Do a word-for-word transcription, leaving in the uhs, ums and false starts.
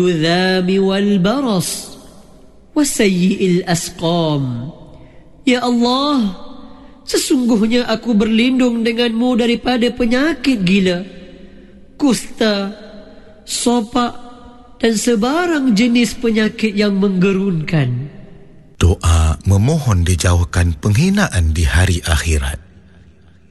الذام والبرص وسيء الأسقام. Ya Allah, sesungguhnya aku berlindung denganmu daripada penyakit gila, kusta, sopak dan sebarang jenis penyakit yang menggerunkan. Doa memohon dijauhkan penghinaan di hari akhirat.